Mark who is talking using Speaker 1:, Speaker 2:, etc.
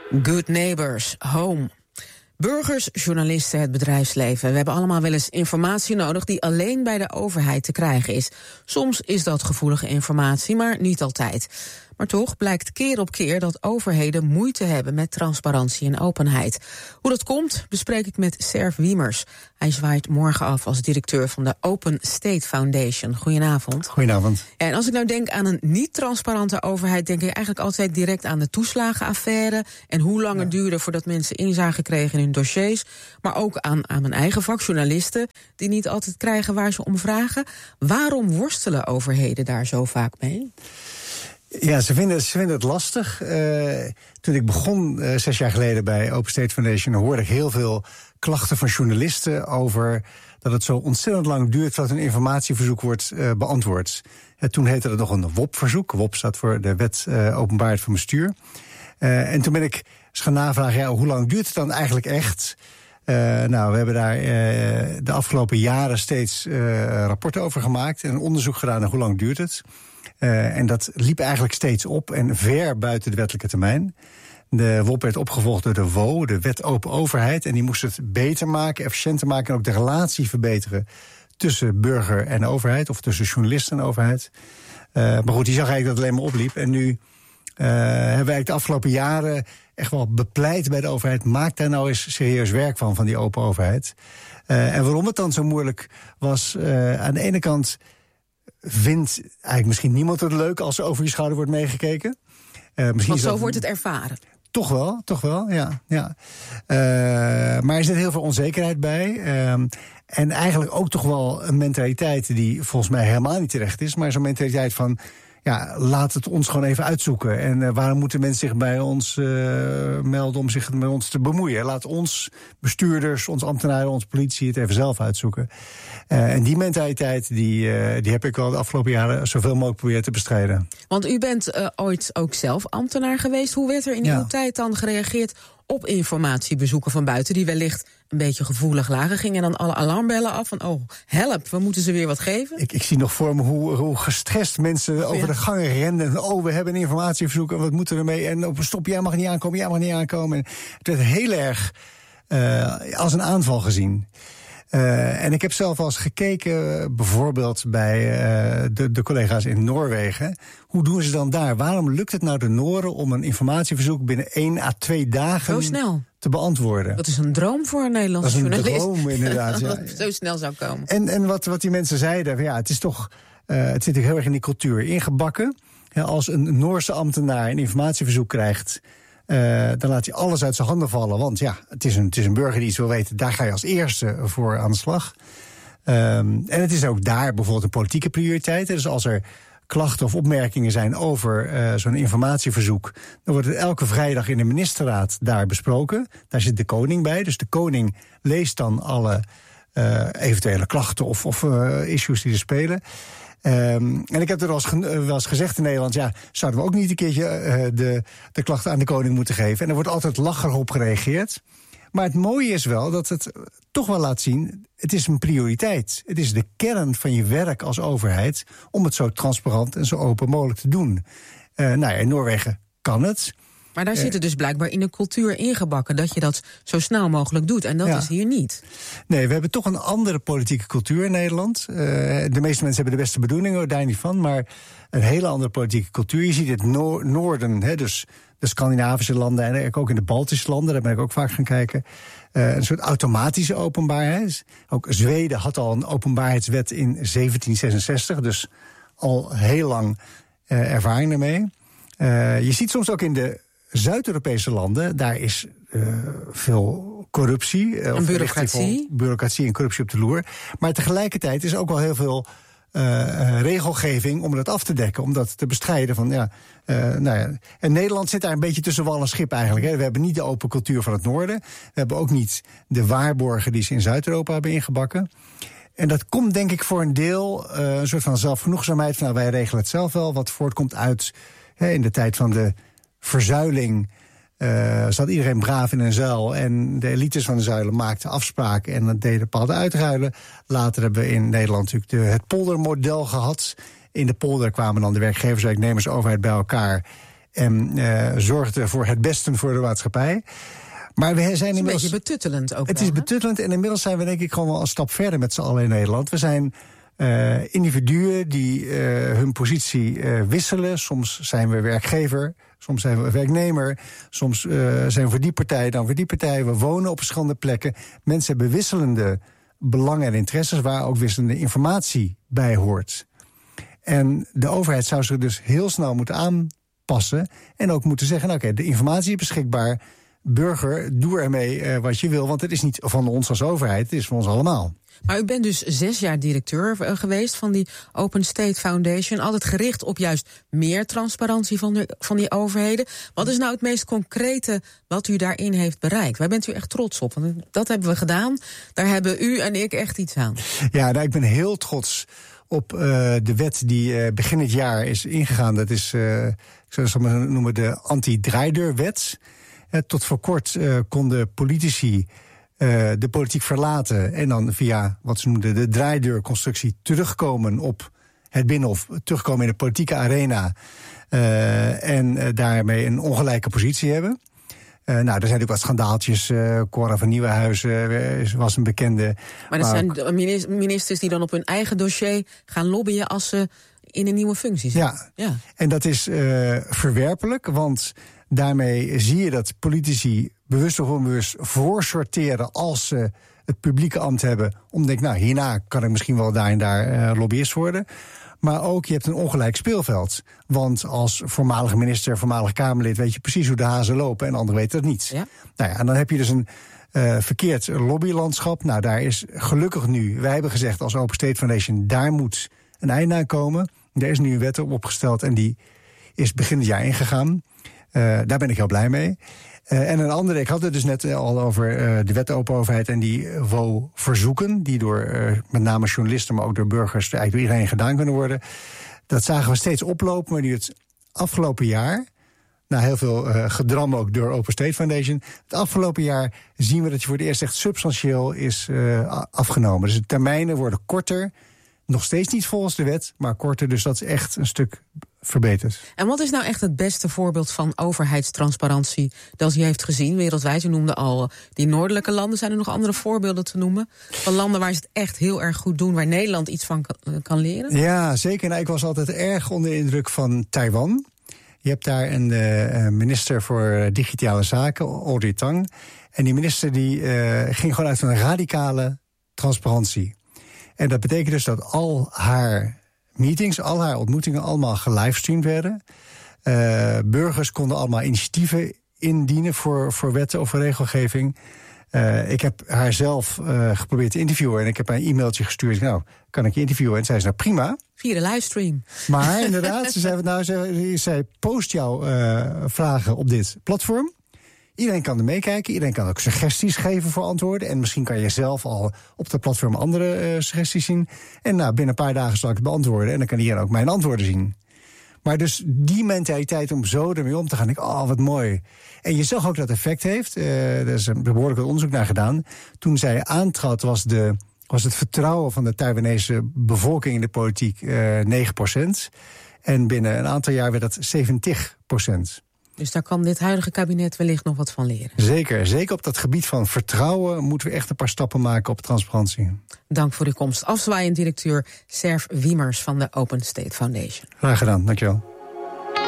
Speaker 1: Good Neighbors, Home. Burgers, journalisten, het bedrijfsleven. We hebben allemaal wel eens informatie nodig die alleen bij de overheid te krijgen is. Soms is dat gevoelige informatie, maar niet altijd. Maar toch blijkt keer op keer dat overheden moeite hebben met transparantie en openheid. Hoe dat komt, bespreek ik met Serv Wiemers. Hij zwaait morgen af als directeur van de Open State Foundation. Goedenavond.
Speaker 2: Goedenavond.
Speaker 1: En als ik nou denk aan een niet-transparante overheid, denk ik eigenlijk altijd direct aan de toeslagenaffaire en hoe lang het duurde voordat mensen inzage kregen in hun dossiers. Maar ook aan mijn eigen vak, journalisten, die niet altijd krijgen waar ze om vragen. Waarom worstelen overheden daar zo vaak mee?
Speaker 2: Ja, ze vinden het lastig. Toen ik begon 6 jaar geleden bij Open State Foundation, hoorde ik heel veel klachten van journalisten over dat het zo ontzettend lang duurt voordat een informatieverzoek wordt beantwoord. Toen heette het nog een WOP-verzoek. WOP staat voor de Wet Openbaarheid van Bestuur. En toen ben ik eens gaan navragen, hoe lang duurt het dan eigenlijk echt? We hebben daar de afgelopen jaren steeds rapporten over gemaakt en een onderzoek gedaan naar hoe lang duurt het. En dat liep eigenlijk steeds op en ver buiten de wettelijke termijn. De WOP werd opgevolgd door de WO, de Wet Open Overheid. En die moest het beter maken, efficiënter maken en ook de relatie verbeteren tussen burger en overheid, of tussen journalist en overheid. Maar goed, die zag eigenlijk dat het alleen maar opliep. En nu hebben wij eigenlijk de afgelopen jaren echt wel bepleit bij de overheid, maak daar nou eens serieus werk van die open overheid. En waarom het dan zo moeilijk was, aan de ene kant vindt eigenlijk misschien niemand het leuk als er over je schouder wordt meegekeken.
Speaker 1: Want zo wordt het ervaren.
Speaker 2: Toch wel, ja. Maar er zit heel veel onzekerheid bij. En eigenlijk ook toch wel een mentaliteit die volgens mij helemaal niet terecht is. Maar zo'n mentaliteit van, laat het ons gewoon even uitzoeken. En waarom moeten mensen zich bij ons melden om zich met ons te bemoeien? Laat ons bestuurders, ons ambtenaren, onze politie het even zelf uitzoeken. En die mentaliteit die heb ik al de afgelopen jaren zoveel mogelijk proberen te bestrijden.
Speaker 1: Want u bent ooit ook zelf ambtenaar geweest. Hoe werd er in uw tijd dan gereageerd op informatiebezoeken van buiten die wellicht een beetje gevoelig lagen? Gingen dan alle alarmbellen af van, help, we moeten ze weer wat geven? Ik
Speaker 2: zie nog voor me hoe gestrest mensen over de gangen renden. We hebben een informatieverzoek en wat moeten we ermee? En stop, jij mag niet aankomen. En het werd heel erg als een aanval gezien. En ik heb zelf wel eens gekeken, bijvoorbeeld bij de collega's in Noorwegen. Hoe doen ze dan daar? Waarom lukt het nou de Nooren om een informatieverzoek binnen 1 à 2 dagen zo snel te beantwoorden?
Speaker 1: Dat is een droom voor een Nederlandse journalist.
Speaker 2: Dat is een droom, inderdaad.
Speaker 1: Dat het zo snel zou komen.
Speaker 2: En wat die mensen zeiden, het is toch, het zit heel erg in die cultuur ingebakken. Als een Noorse ambtenaar een informatieverzoek krijgt, dan laat hij alles uit zijn handen vallen. Want het is een burger die iets wil weten, daar ga je als eerste voor aan de slag. En het is ook daar bijvoorbeeld een politieke prioriteit. Dus als er klachten of opmerkingen zijn over zo'n informatieverzoek, dan wordt het elke vrijdag in de ministerraad daar besproken. Daar zit de koning bij, dus de koning leest dan alle eventuele klachten of issues die er spelen. En ik heb er wel eens gezegd in Nederland, zouden we ook niet een keertje de klachten aan de koning moeten geven? En er wordt altijd lacherig op gereageerd. Maar het mooie is wel dat het toch wel laat zien, het is een prioriteit. Het is de kern van je werk als overheid om het zo transparant en zo open mogelijk te doen. In Noorwegen kan het.
Speaker 1: Maar daar zit het dus blijkbaar in de cultuur ingebakken dat je dat zo snel mogelijk doet. En dat is hier niet.
Speaker 2: Nee, we hebben toch een andere politieke cultuur in Nederland. De meeste mensen hebben de beste bedoelingen, daar niet van. Maar een hele andere politieke cultuur. Je ziet het noorden, dus de Scandinavische landen en ook in de Baltische landen, daar ben ik ook vaak gaan kijken. Een soort automatische openbaarheid. Ook Zweden had al een openbaarheidswet in 1766, dus al heel lang ervaring ermee. Je ziet soms ook in de Zuid-Europese landen, daar is veel corruptie.
Speaker 1: En
Speaker 2: bureaucratie en corruptie op de loer. Maar tegelijkertijd is ook wel heel veel regelgeving om dat af te dekken, om dat te bestrijden. En Nederland zit daar een beetje tussen wal en schip eigenlijk. We hebben niet de open cultuur van het noorden. We hebben ook niet de waarborgen die ze in Zuid-Europa hebben ingebakken. En dat komt denk ik voor een deel een soort van zelfgenoegzaamheid. Van, wij regelen het zelf wel, wat voortkomt uit in de tijd van de verzuiling. Zat iedereen braaf in een zuil en de elites van de zuilen maakten afspraken en dat deden bepaalde uitruilen. Later hebben we in Nederland natuurlijk het poldermodel gehad. In de polder kwamen dan de werkgevers, werknemers, overheid bij elkaar en zorgde voor het beste voor de maatschappij. Maar we zijn
Speaker 1: het is
Speaker 2: inmiddels
Speaker 1: een beetje betuttelend ook.
Speaker 2: Het is betuttelend en inmiddels zijn we denk ik gewoon wel een stap verder met z'n allen in Nederland. We zijn individuen die hun positie wisselen. Soms zijn we werkgever, soms zijn we werknemer. Soms zijn we voor die partij, dan voor die partij. We wonen op verschillende plekken. Mensen hebben wisselende belangen en interesses waar ook wisselende informatie bij hoort. En de overheid zou zich dus heel snel moeten aanpassen en ook moeten zeggen, oké, de informatie is beschikbaar. Burger, doe ermee wat je wil, want het is niet van ons als overheid, het is van ons allemaal.
Speaker 1: Maar u bent dus 6 jaar directeur geweest van die Open State Foundation. Altijd gericht op juist meer transparantie van die overheden. Wat is nou het meest concrete wat u daarin heeft bereikt? Waar bent u echt trots op? Want dat hebben we gedaan. Daar hebben u en ik echt iets aan. Ja,
Speaker 2: nou, ik ben heel trots op de wet die begin het jaar is ingegaan. Dat is, ik zou het maar noemen, de anti-draaideurwet. Tot voor kort konden politici de politiek verlaten en dan via wat ze noemden de draaideurconstructie terugkomen op het Binnenhof, terugkomen in de politieke arena en daarmee een ongelijke positie hebben. Er zijn natuurlijk wat schandaaltjes. Cora van Nieuwenhuizen was een bekende. Maar dat zijn ministers die dan op hun eigen dossier gaan lobbyen als ze in een nieuwe functie zitten. Ja. En dat is verwerpelijk, want daarmee zie je dat politici bewust of onbewust voorsorteren als ze het publieke ambt hebben. Om te denken, nou, hierna kan ik misschien wel daar en daar lobbyist worden. Maar ook, je hebt een ongelijk speelveld. Want als voormalige minister, voormalig Kamerlid, weet je precies hoe de hazen lopen en anderen weten dat niet. Ja? Nou ja, en dan heb je dus een verkeerd lobbylandschap. Nou, daar is gelukkig nu, wij hebben gezegd als Open State Foundation, daar moet een einde aan komen. Er is nu een wet op opgesteld en die is begin het jaar ingegaan. Daar ben ik heel blij mee. En een andere, ik had het dus net al over de wet open overheid en die verzoeken, die door met name journalisten, maar ook door burgers, eigenlijk door iedereen gedaan kunnen worden. Dat zagen we steeds oplopen, maar nu het afgelopen jaar, na heel veel gedram ook door Open State Foundation, het afgelopen jaar zien we dat je voor het eerst echt substantieel is afgenomen. Dus de termijnen worden korter. Nog steeds niet volgens de wet, maar korter. Dus dat is echt een stuk verbeterd. En wat is nou echt het beste voorbeeld van overheidstransparantie dat u heeft gezien wereldwijd? U noemde al die noordelijke landen. Zijn er nog andere voorbeelden te noemen? Van landen waar ze het echt heel erg goed doen, waar Nederland iets van kan leren? Ja, zeker. Nou, ik was altijd erg onder de indruk van Taiwan. Je hebt daar een minister voor digitale zaken, Audrey Tang. En die minister die ging gewoon uit van een radicale transparantie. En dat betekent dus dat al haar meetings, al haar ontmoetingen allemaal gelivestreamd werden. Burgers konden allemaal initiatieven indienen voor wetten of voor regelgeving. Ik heb haar zelf geprobeerd te interviewen en ik heb haar een e-mailtje gestuurd. Nou, kan ik je interviewen? En zei ze, nou prima. Via de livestream. Maar inderdaad, zij post jouw vragen op dit platform. Iedereen kan er meekijken, iedereen kan ook suggesties geven voor antwoorden. En misschien kan je zelf al op de platform andere suggesties zien. En binnen een paar dagen zal ik het beantwoorden en dan kan iedereen ook mijn antwoorden zien. Maar dus die mentaliteit om zo ermee om te gaan, denk ik, wat mooi. En je zag ook dat het effect heeft. Er is een behoorlijk wat onderzoek naar gedaan. Toen zij aantrad was het vertrouwen van de Taiwanese bevolking in de politiek 9%. En binnen een aantal jaar werd dat 70%. Dus daar kan dit huidige kabinet wellicht nog wat van leren. Zeker op dat gebied van vertrouwen moeten we echt een paar stappen maken op transparantie. Dank voor uw komst. Afzwaaiend directeur Serf Wiemers van de Open State Foundation. Graag gedaan, dankjewel.